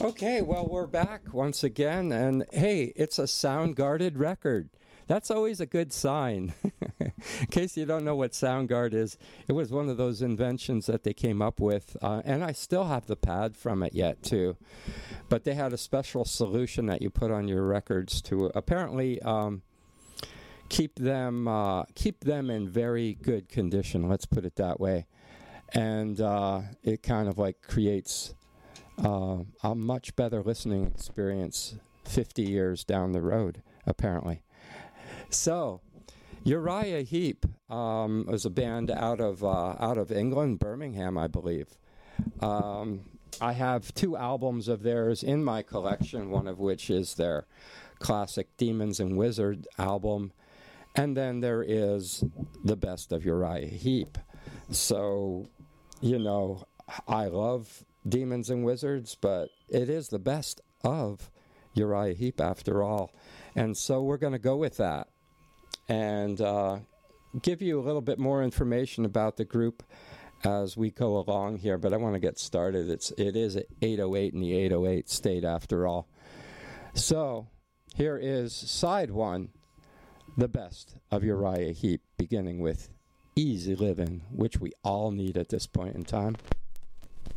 Okay, well, we're back once again, and hey, it's a sound-guarded record. That's always a good sign. In case you don't know what SoundGuard is, it was one of those inventions that they came up with, and I still have the pad from it yet, too. But they had a special solution that you put on your records to apparently keep them in very good condition, let's put it that way. And it kind of like creates a much better listening experience 50 years down the road, apparently. So, Uriah Heep was a band out of England, Birmingham, I believe. I have 2 albums of theirs in my collection, one of which is their classic Demons and Wizards album, and then there is the best of Uriah Heep. So, you know, I love Demons and Wizards, but it is the best of Uriah Heep after all. And so we're going to go with that and give you a little bit more information about the group as we go along here, but I want to get started. It is 808 in the 808 state after all. So here is side 1, the best of Uriah Heep, beginning with Easy Living, which we all need at this point in time.